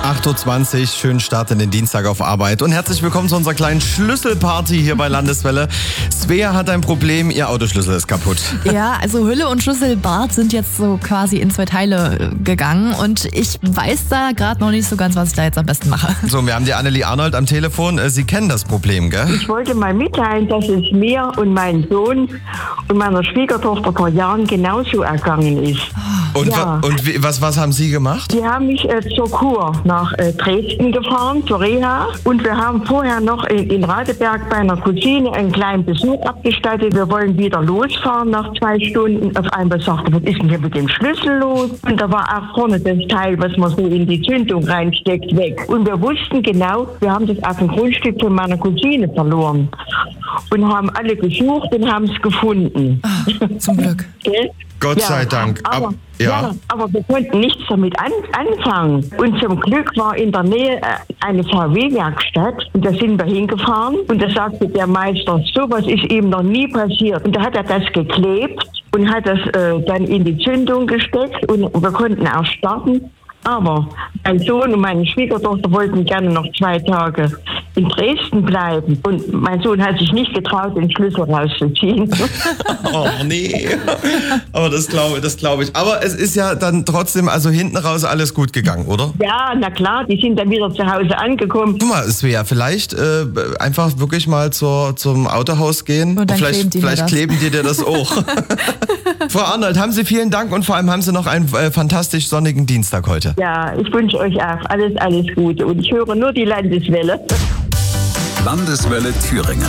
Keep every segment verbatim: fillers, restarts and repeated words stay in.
acht Uhr zwanzig, schönen Start in den Dienstag auf Arbeit und herzlich willkommen zu unserer kleinen Schlüsselparty hier bei Landeswelle. Svea hat ein Problem, ihr Autoschlüssel ist kaputt. Ja, also Hülle und Schlüsselbart sind jetzt so quasi in zwei Teile gegangen und ich weiß da gerade noch nicht so ganz, was ich da jetzt am besten mache. So, wir haben die Annelie Arnold am Telefon. Sie kennen das Problem, gell? Ich wollte mal mitteilen, dass es mir und meinem Sohn und meiner Schwiegertochter vor Jahren genauso ergangen ist. Und, ja. wa- und wie, was, was haben Sie gemacht? Die haben mich äh, zur Kur nach äh, Dresden gefahren, zur Reha. Und wir haben vorher noch in, in Radeberg bei einer Cousine einen kleinen Besuch abgestattet. Wir wollen wieder losfahren nach zwei Stunden. Auf einmal sagte, was ist denn hier mit dem Schlüssel los? Und da war auch vorne das Teil, was man so in die Zündung reinsteckt, weg. Und wir wussten genau, wir haben das auf dem Grundstück von meiner Cousine verloren. Und haben alle gesucht und haben es gefunden. Ah, zum Glück. Gell? Gott Ja, sei Dank. Aber, Ab, ja. ja. aber wir konnten nichts damit an, anfangen. Und zum Glück war in der Nähe äh, eine V W-Werkstatt. Und da sind wir hingefahren. Und da sagte der Meister, sowas ist ihm noch nie passiert. Und da hat er das geklebt und hat das äh, dann in die Zündung gesteckt. Und wir konnten auch starten. Aber mein Sohn und meine Schwiegertochter wollten gerne noch zwei Tage in Dresden bleiben. Und mein Sohn hat sich nicht getraut, den Schlüssel rauszuziehen. Oh nee. Aber das glaube das glaub ich. Aber es ist ja dann trotzdem, also hinten raus alles gut gegangen, oder? Ja, na klar, die sind dann wieder zu Hause angekommen. Guck mal, Svea, vielleicht äh, einfach wirklich mal zur, zum Autohaus gehen. Und dann vielleicht kleben die mir vielleicht das. kleben die dir das auch. Frau Arnold, haben Sie vielen Dank und vor allem haben Sie noch einen äh, fantastisch sonnigen Dienstag heute. Ja, ich wünsche euch auch alles, alles Gute. Und ich höre nur die Landeswelle. Landeswelle Thüringen.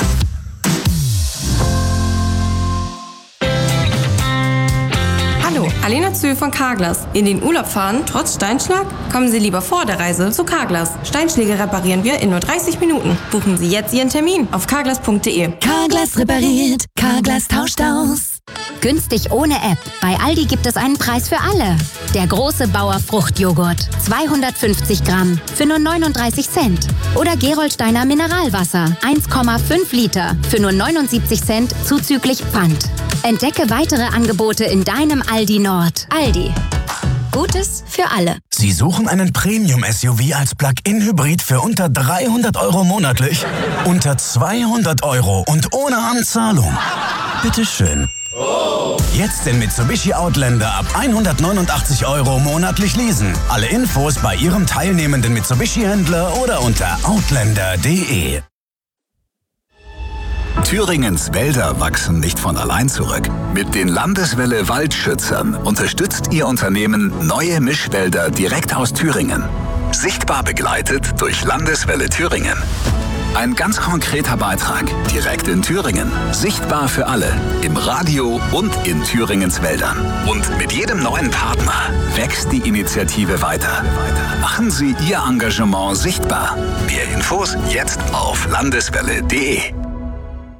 Hallo, Alena Zöhl von Carglass. In den Urlaub fahren, trotz Steinschlag? Kommen Sie lieber vor der Reise zu Carglass. Steinschläge reparieren wir in nur dreißig Minuten. Buchen Sie jetzt Ihren Termin auf carglass punkt de. Carglass repariert, Carglass tauscht aus. Günstig ohne App. Bei Aldi gibt es einen Preis für alle. Der große Bauer Fruchtjoghurt. zweihundertfünfzig Gramm für nur neununddreißig Cent. Oder Gerolsteiner Mineralwasser. eins Komma fünf Liter für nur neunundsiebzig Cent zuzüglich Pfand. Entdecke weitere Angebote in deinem Aldi Nord. Aldi. Gutes für alle. Sie suchen einen Premium-S U V als Plug-in-Hybrid für unter dreihundert Euro monatlich? Unter zweihundert Euro und ohne Anzahlung? Bitteschön. Jetzt den Mitsubishi Outlander ab hundertneunundachtzig Euro monatlich leasen. Alle Infos bei Ihrem teilnehmenden Mitsubishi-Händler oder unter outlander punkt de. Thüringens Wälder wachsen nicht von allein zurück. Mit den Landeswelle Waldschützern unterstützt Ihr Unternehmen neue Mischwälder direkt aus Thüringen. Sichtbar begleitet durch Landeswelle Thüringen. Ein ganz konkreter Beitrag direkt in Thüringen. Sichtbar für alle. Im Radio und in Thüringens Wäldern. Und mit jedem neuen Partner wächst die Initiative weiter. Machen Sie Ihr Engagement sichtbar. Mehr Infos jetzt auf landeswelle punkt de.